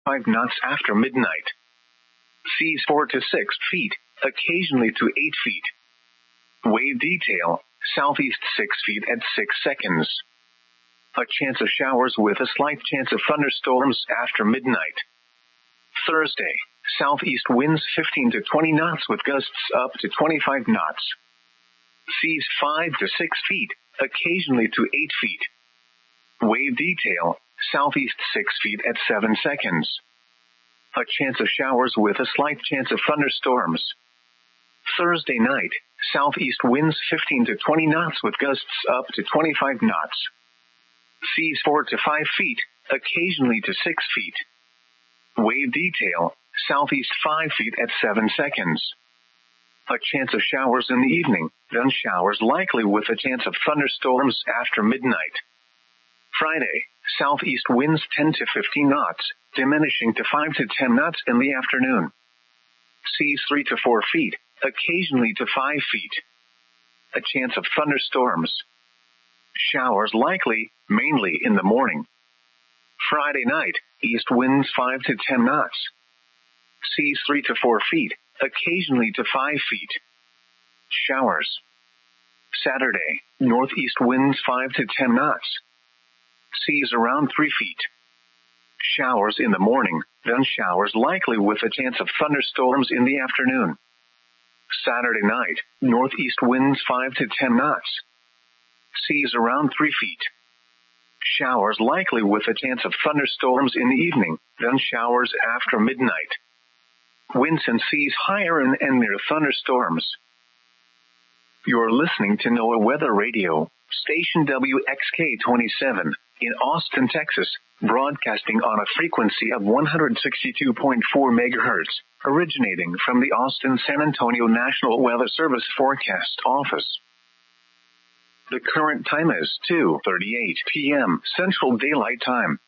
5 knots after midnight. Seas 4 to 6 feet, occasionally to 8 feet. Wave detail, southeast 6 feet at 6 seconds. A chance of showers with a slight chance of thunderstorms after midnight. Thursday, southeast winds 15 to 20 knots with gusts up to 25 knots. Seas 5 to 6 feet, occasionally to 8 feet. Wave detail, southeast 6 feet at 7 seconds. A chance of showers with a slight chance of thunderstorms. Thursday night, southeast winds 15 to 20 knots with gusts up to 25 knots. Seas 4 to 5 feet, occasionally to 6 feet. Wave detail, southeast 5 feet at 7 seconds. A chance of showers in the evening, then showers likely with a chance of thunderstorms after midnight. Friday, southeast winds 10 to 15 knots, diminishing to 5 to 10 knots in the afternoon. Seas 3 to 4 feet, occasionally to 5 feet. A chance of thunderstorms. Showers likely, mainly in the morning. Friday night, east winds 5 to 10 knots. Seas 3 to 4 feet, occasionally to 5 feet. Showers. Saturday, northeast winds 5 to 10 knots. Seas around 3 feet. Showers in the morning, then showers likely with a chance of thunderstorms in the afternoon. Saturday night, northeast winds 5 to 10 knots. Seas around 3 feet. Showers likely with a chance of thunderstorms in the evening, then showers after midnight. Winds and seas higher and near thunderstorms. You're listening to NOAA Weather Radio, station WXK-27, in Austin, Texas, broadcasting on a frequency of 162.4 MHz, originating from the Austin-San Antonio National Weather Service Forecast Office. The current time is 2:38 p.m. Central Daylight Time.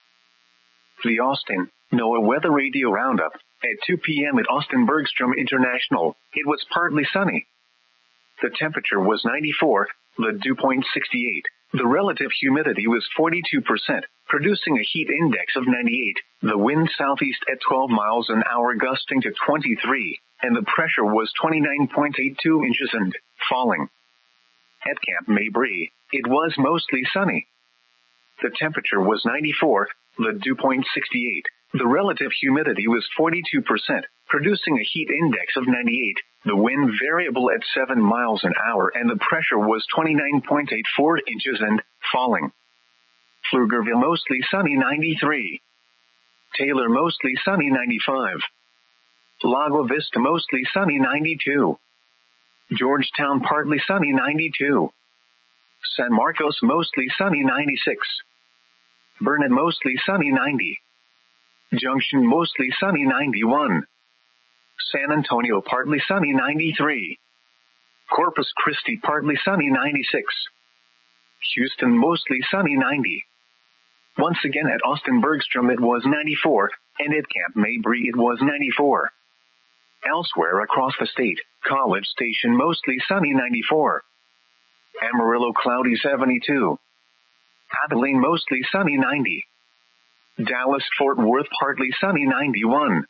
The Austin NOAA Weather Radio Roundup. At 2 p.m. at Austin Bergstrom International, it was partly sunny. The temperature was 94, the dew point 68. The relative humidity was 42%, producing a heat index of 98. The wind southeast at 12 miles an hour gusting to 23, and the pressure was 29.82 inches and falling. At Camp Mabry, it was mostly sunny. The temperature was 94, the dew point 68. The relative humidity was 42%, producing a heat index of 98. The wind variable at 7 miles an hour and the pressure was 29.84 inches and falling. Pflugerville mostly sunny 93. Taylor mostly sunny 95. Lago Vista mostly sunny 92. Georgetown partly sunny 92. San Marcos mostly sunny 96. Burnet mostly sunny 90. Junction mostly sunny 91. San Antonio partly sunny 93. Corpus Christi partly sunny 96. Houston mostly sunny 90. Once again at Austin Bergstrom it was 94, and at Camp Mabry it was 94. Elsewhere across the state, College Station mostly sunny 94. Amarillo cloudy 72. Abilene mostly sunny 90. Dallas-Fort Worth partly sunny 91.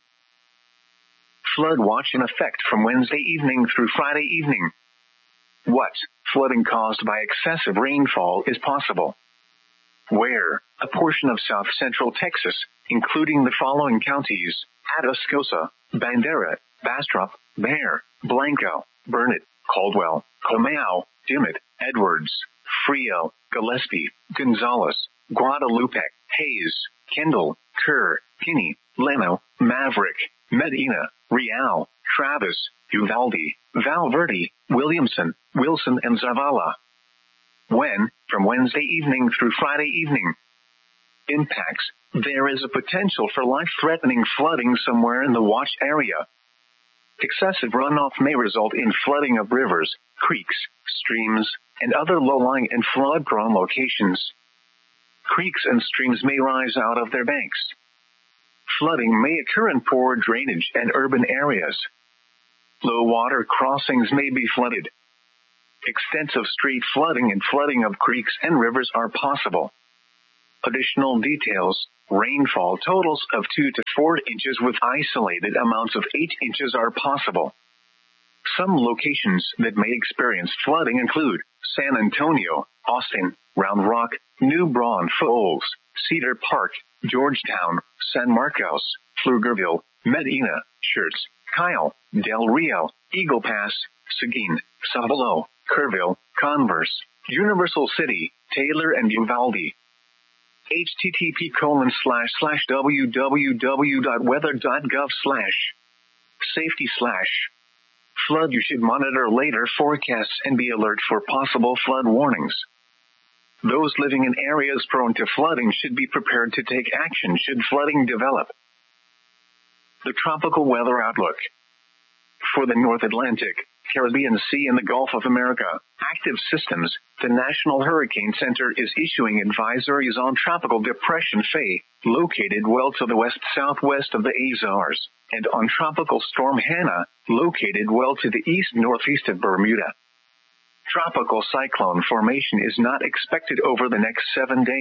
Flood watch in effect from Wednesday evening through Friday evening. What flooding caused by excessive rainfall is possible? Where? A portion of south-central Texas, including the following counties: Atascosa, Bandera, Bastrop, Bexar, Blanco, Burnet, Caldwell, Comau, Dimmitt, Edwards, Frio, Gillespie, Gonzales, Guadalupe, Hayes, Kendall, Kerr, Kinney, Leno, Maverick, Medina, Real, Travis, Uvalde, Val Verde, Williamson, Wilson, and Zavala. When? From Wednesday evening through Friday evening. Impacts. There is a potential for life-threatening flooding somewhere in the watch area. Excessive runoff may result in flooding of rivers, creeks, streams, and other low-lying and flood-prone locations. Creeks and streams may rise out of their banks. Flooding may occur in poor drainage and urban areas. Low-water crossings may be flooded. Extensive street flooding and flooding of creeks and rivers are possible. Additional details: rainfall totals of 2 to 4 inches with isolated amounts of 8 inches are possible. Some locations that may experience flooding include San Antonio, Austin, Round Rock, New Braunfels, Cedar Park, Georgetown, San Marcos, Pflugerville, Medina, Schertz, Kyle, Del Rio, Eagle Pass, Seguin, Savalo, Kerrville, Converse, Universal City, Taylor and Uvalde. http://www.weather.gov/safety/ flood. You should monitor later forecasts and be alert for possible flood warnings. Those living in areas prone to flooding should be prepared to take action should flooding develop. The tropical weather outlook. For the North Atlantic, Caribbean Sea and the Gulf of America, active systems, the National Hurricane Center is issuing advisories on Tropical Depression Faye, located well to the west-southwest of the Azores, and on Tropical Storm Hannah, located well to the east-northeast of Bermuda. Tropical cyclone formation is not expected over the next 7 days.